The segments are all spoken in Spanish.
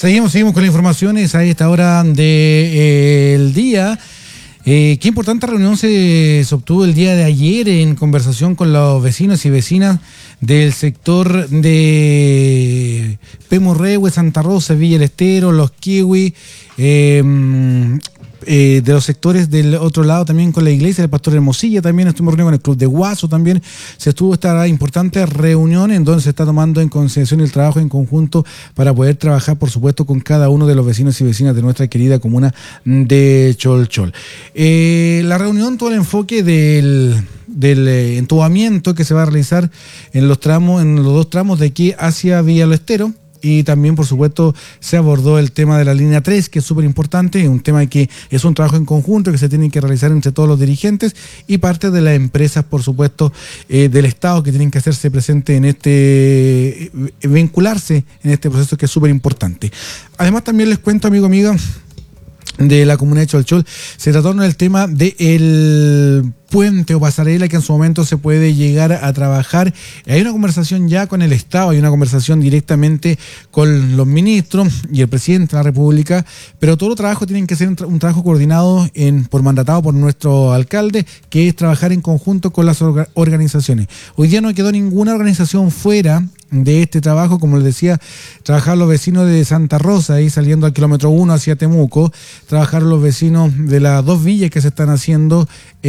Seguimos con las informaciones a esta hora del día. Qué importante reunión se obtuvo el día de ayer en conversación con los vecinos y vecinas del sector de Pemorrehue, Santa Rosa, Villa El Estero, Los Kiwi, de los sectores del otro lado también con la iglesia del Pastor Hermosilla, también estuvimos reunidos con el Club de Guaso, también se estuvo esta importante reunión en donde se está tomando en consideración el trabajo en conjunto para poder trabajar, por supuesto, con cada uno de los vecinos y vecinas de nuestra querida comuna de Cholchol. La reunión, todo el enfoque del entubamiento que se va a realizar en los dos tramos de aquí hacia Villa El Estero. Y también, por supuesto, se abordó el tema de la línea 3, que es súper importante, un tema que es un trabajo en conjunto que se tiene que realizar entre todos los dirigentes y parte de las empresas, por supuesto, del Estado, que tienen que hacerse presente en vincularse en este proceso que es súper importante. Además, también les cuento, amiga, de la comuna de Cholchol, se trató en el tema del puente o pasarela que en su momento se puede llegar a trabajar. Hay una conversación ya con el Estado, hay una conversación directamente con los ministros y el presidente de la República, pero todo el trabajo tiene que ser un trabajo coordinado mandatado por nuestro alcalde, que es trabajar en conjunto con las organizaciones. Hoy día no quedó ninguna organización fuera de este trabajo, como les decía, trabajar los vecinos de Santa Rosa, ahí saliendo al kilómetro 1 hacia Temuco, trabajar los vecinos de las dos villas que se están haciendo,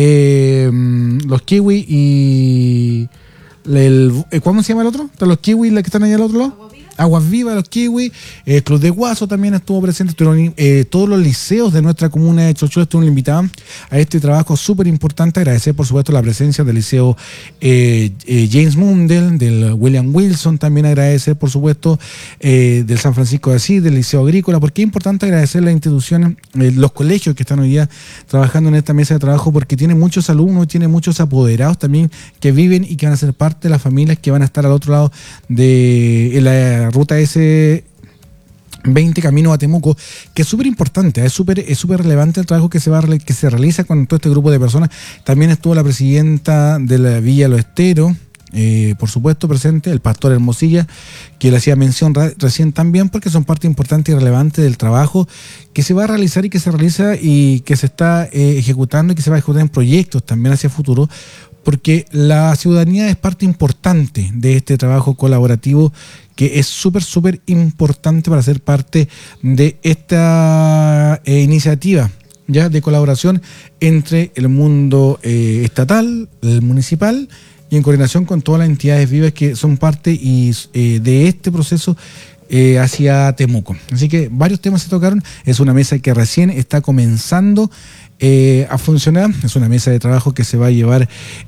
los Kiwi y ¿cómo se llama el otro? Los Kiwi, la que están allá al otro lado. Aguas Vivas, los Kiwi, el Club de Guaso también estuvo presente, todos los liceos de nuestra comuna de Cholchol estuvieron invitados a este trabajo súper importante. Agradecer, por supuesto, la presencia del liceo James Mundell, del William Wilson, también agradecer, por supuesto, del San Francisco de Asís, del Liceo Agrícola, porque es importante agradecer las instituciones, los colegios que están hoy día trabajando en esta mesa de trabajo, porque tiene muchos alumnos, tiene muchos apoderados también que viven y que van a ser parte de las familias que van a estar al otro lado de la ruta S20 camino a Temuco, que es súper importante, es súper relevante el trabajo que se realiza con todo este grupo de personas. También estuvo la presidenta de la Villa Los Esteros, por supuesto presente, el Pastor Hermosilla, que le hacía mención recién también, porque son parte importante y relevante del trabajo que se va a realizar y que se realiza y que se está ejecutando y que se va a ejecutar en proyectos también hacia futuro, porque la ciudadanía es parte importante de este trabajo colaborativo que es súper importante para ser parte de esta iniciativa ya de colaboración entre el mundo estatal, el municipal, y en coordinación con todas las entidades vivas que son parte de este proceso hacia Temuco. Así que varios temas se tocaron. Es una mesa que recién está comenzando a funcionar. Es una mesa de trabajo que se va a llevar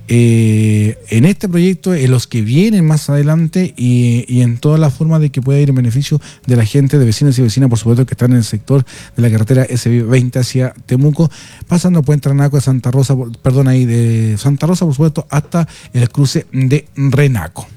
en este proyecto, en los que vienen más adelante y en todas las formas de que pueda ir en beneficio de la gente, de vecinos y vecinas, por supuesto, que están en el sector de la carretera S20 hacia Temuco, pasando Puente Renaco de Santa Rosa, de Santa Rosa, por supuesto, hasta el cruce de Renaco.